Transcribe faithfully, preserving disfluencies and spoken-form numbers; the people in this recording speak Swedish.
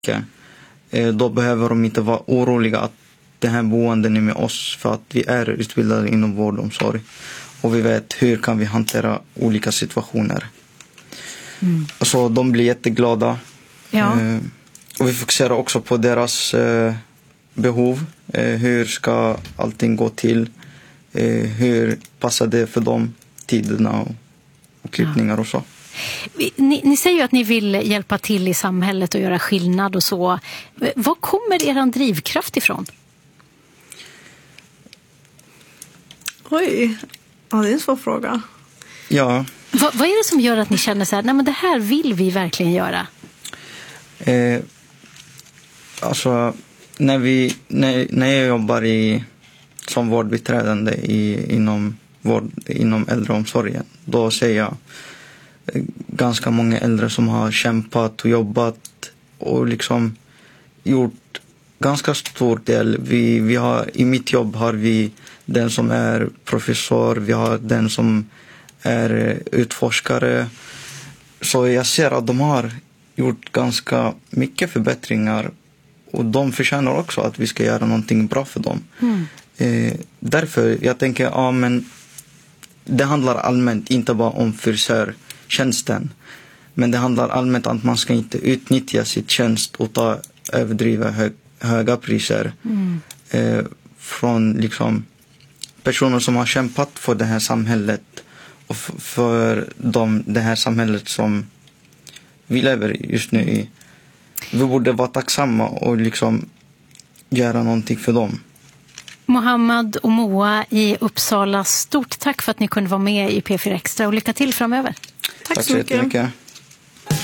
Då behöver de inte vara oroliga att den här boenden är med oss, för att vi är utbildade inom vård och omsorg. Och vi vet hur kan vi hantera olika situationer. Mm. Så de blir jätteglada. Ja. Och vi fokuserar också på deras behov. Hur ska allting gå till? Hur passar det för dem, tiderna och, och klippningar och så. Ni, ni säger ju att ni vill hjälpa till i samhället och göra skillnad och så. Var kommer er drivkraft ifrån? Oj, ja, det är en svår fråga. Ja. Va, vad är det som gör att ni känner så här, nej men det här vill vi verkligen göra? Eh, alltså, när, vi, när, när jag jobbar i, som vårdbiträdande i, inom, vård, inom äldreomsorgen, då ser jag ganska många äldre som har kämpat och jobbat och liksom gjort ganska stor del. Vi, vi har, i mitt jobb har vi den som är professor, vi har den som är utforskare. Så jag ser att de har gjort ganska mycket förbättringar och de förtjänar också att vi ska göra någonting bra för dem. Mm. Eh, därför jag tänker, ja men det handlar allmänt inte bara om frisörtjänsten, men det handlar allmänt om att man ska inte utnyttja sitt tjänst och ta överdriva hög, höga priser mm. eh, från liksom personer som har kämpat för det här samhället och f- för de, det här samhället som vi lever just nu i. Vi borde vara tacksamma och liksom göra någonting för dem. Mohammad och Moa i Uppsala, stort tack för att ni kunde vara med i P fyra Extra och lycka till framöver. Tack, tack så mycket.